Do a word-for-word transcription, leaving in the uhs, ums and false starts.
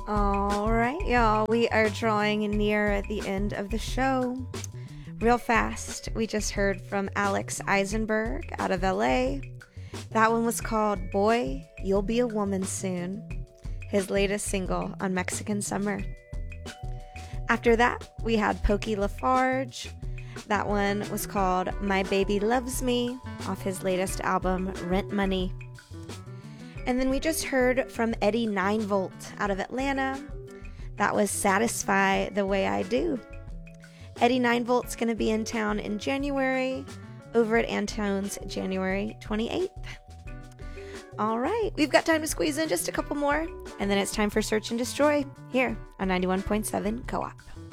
All right, y'all. We are drawing near the end of the show. Real fast, we just heard from Alex Eisenberg out of L A. That one was called Boy, You'll Be a Woman Soon, his latest single on Mexican Summer. After that, we had Pokey Lafarge. That one was called My Baby Loves Me off his latest album, Rent Money. And then we just heard from Eddie nine volt out of Atlanta. That was Satisfy the Way I Do. Eddie nine volt's going to be in town in January over at Antone's January twenty-eighth. All right, we've got time to squeeze in just a couple more, and then it's time for Search and Destroy here on ninety-one point seven Co-op.